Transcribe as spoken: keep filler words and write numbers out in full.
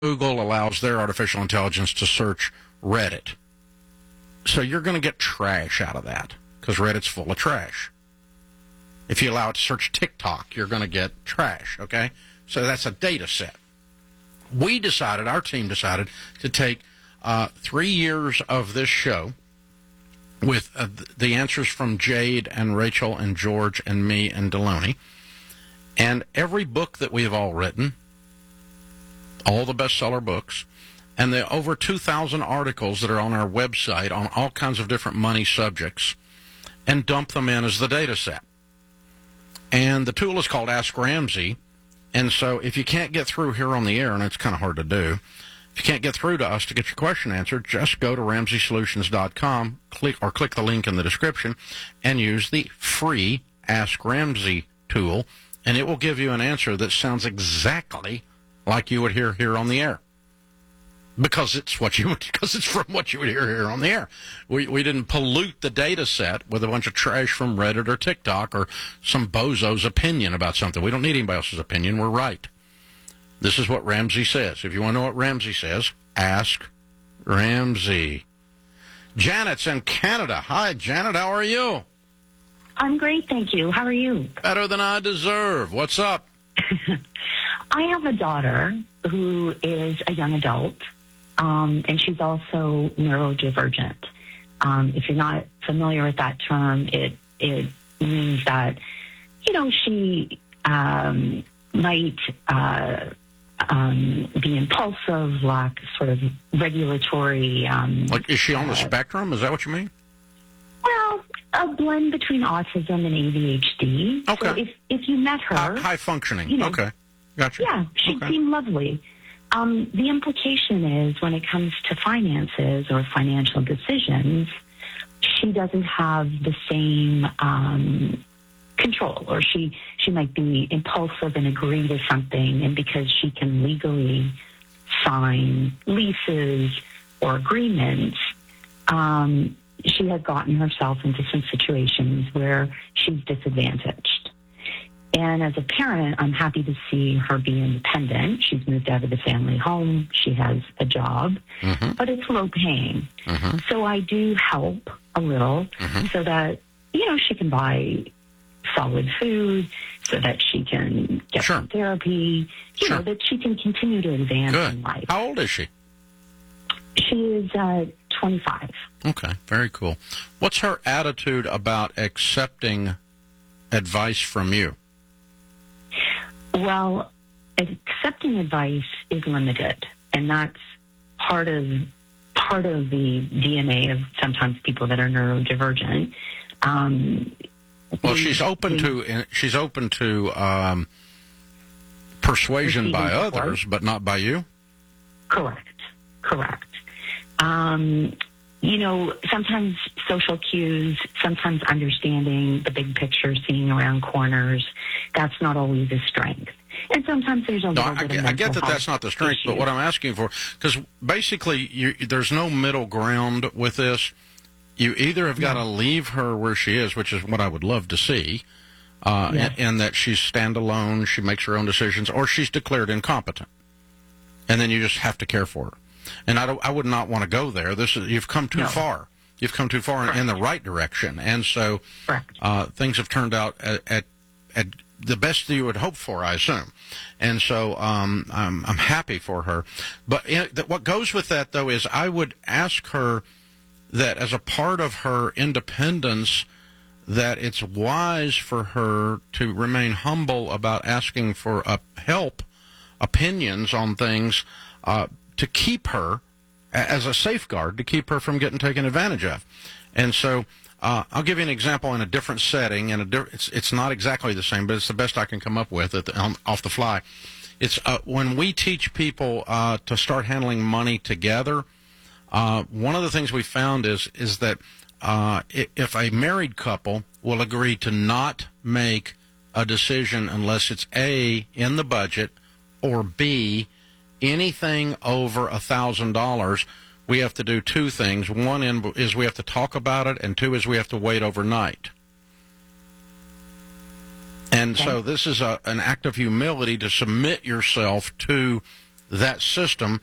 Google allows their artificial intelligence to search Reddit. So you're going to get trash out of that because Reddit's full of trash. If you allow it to search TikTok, you're going to get trash, okay? So that's a data set. We decided, our team decided, to take uh, three years of this show with uh, the answers from Jade and Rachel and George and me and Deloney, and every book that we have all written, all the bestseller books, and the over two thousand articles that are on our website on all kinds of different money subjects, and dump them in as the data set. And the tool is called Ask Ramsey, and so if you can't get through here on the air, and it's kind of hard to do, if you can't get through to us to get your question answered, just go to ramsey solutions dot com, click or click the link in the description, and use the free Ask Ramsey tool, and it will give you an answer that sounds exactly like you would hear here on the air, because it's what you would, because it's from what you would hear here on the air. We we didn't pollute the data set with a bunch of trash from Reddit or TikTok or some bozo's opinion about something. We don't need anybody else's opinion. We're right. This is what Ramsey says. If you want to know what Ramsey says, ask Ramsey. Janet's in Canada. Hi, Janet. How are you? I'm great, thank you. How are you? Better than I deserve. What's up? I have a daughter who is a young adult, um, and she's also neurodivergent. Um, if you're not familiar with that term, it it means that, you know, she um, might uh, um, be impulsive, lack sort of regulatory. Um, like, is she on the uh, spectrum? Is that what you mean? Well, a blend between autism and A D H D. Okay. So if if you met her, High, high functioning. You know, okay. Gotcha. Yeah, she okay. seemed lovely. Um, the implication is when it comes to finances or financial decisions, she doesn't have the same um, control, or she, she might be impulsive and agree to something, and because she can legally sign leases or agreements, um, she has gotten herself into some situations where she's disadvantaged. And as a parent, I'm happy to see her be independent. She's moved out of the family home. She has a job, mm-hmm. but it's low paying. Mm-hmm. So I do help a little mm-hmm. so that, you know, she can buy solid food, so that she can get sure. some therapy, you sure. know, that she can continue to advance Good. in life. How old is she? She is uh, twenty-five. Okay, very cool. What's her attitude about accepting advice from you? Well, accepting advice is limited, and that's part of part of the D N A of sometimes people that are neurodivergent. Um, well, we, she's open we, to she's open to um, persuasion by support. others, but not by you. Correct. Correct. Um, you know, sometimes social cues, sometimes understanding the big picture, seeing around corners, that's not always a strength. And sometimes there's a no, little I, bit of I get that health that's not the strength, issue. but what I'm asking for, because basically you, there's no middle ground with this. You either have got to leave her where she is, which is what I would love to see, uh, yes. and, and that she's standalone, she makes her own decisions, or she's declared incompetent. And then you just have to care for her. And I, don't, I would not want to go there. This is, you've come too no. far. You've come too far in, in the right direction. And so uh, things have turned out at, at, at the best that you would hope for, I assume. And so um, I'm, I'm happy for her. But in, that what goes with that, though, is I would ask her that as a part of her independence, that it's wise for her to remain humble about asking for uh, help, opinions on things, uh, to keep her as a safeguard, to keep her from getting taken advantage of. And so uh, I'll give you an example in a different setting, and di- it's, it's not exactly the same, but it's the best I can come up with at the, on, off the fly. It's uh, when we teach people uh, to start handling money together, uh, one of the things we found is, is that uh, if a married couple will agree to not make a decision unless it's A, in the budget, or B, anything over a thousand dollars, we have to do two things. One is we have to talk about it, and two is we have to wait overnight. And okay. so this is a, an act of humility to submit yourself to that system